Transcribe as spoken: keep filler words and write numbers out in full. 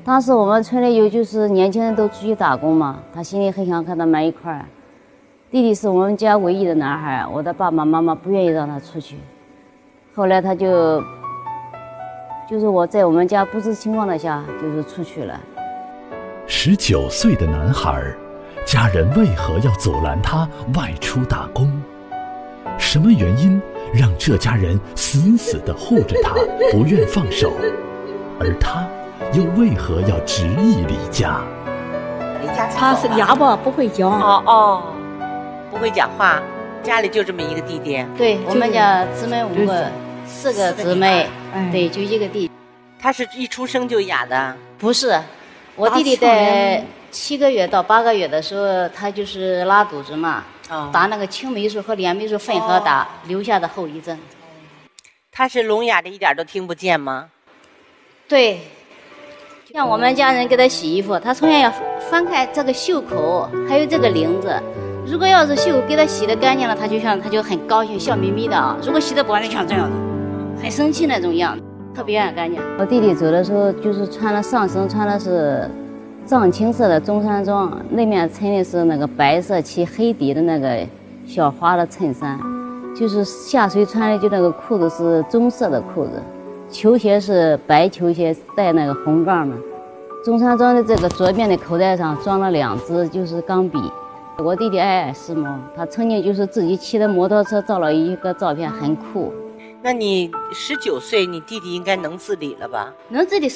当时我们村里有就是年轻人都出去打工嘛，他心里很想和他们一块儿。弟弟是我们家唯一的男孩，我的爸爸妈妈不愿意让他出去。后来他就，就是我在我们家不知情况的下，就是出去了。 十九岁的男孩，家人为何要阻拦他外出打工？什么原因让这家人死死地护着他，不愿放手？而他又为何要执意离家？ 离家出走他是哑巴，不会讲。 哦哦，不会讲话，家里就这么一个弟弟。 对，我们家姊妹五个，四个姊妹，对，就一个弟。 他是一出生就哑的？ 不是，我弟弟在七个月到八个月的时候，他就是拉肚子嘛，哦、打那个青霉素和链霉素混合打，哦、留下的后遗症。 他是聋哑的，一点都听不见吗？ 对。像我们家人给他洗衣服，他从小要翻开这个袖口，还有这个领子。如果要是袖给他洗得干净了，他就像他就很高兴，笑眯眯的啊。如果洗得不干净，像这样子，很生气那种样子，特别爱干净。我弟弟走的时候，就是穿了上身穿的是藏青色的中山装，那面衬的是那个白色漆黑底的那个小花的衬衫，就是下水穿的就那个裤子是棕色的裤子。球鞋是白球鞋，带那个红杠的。中山装的这个左边的口袋上装了两支就是钢笔。我弟弟爱爱时髦，他曾经就是自己骑的摩托车照了一个照片，很酷。 那你十九岁，你弟弟应该能自理了吧？ 能自理。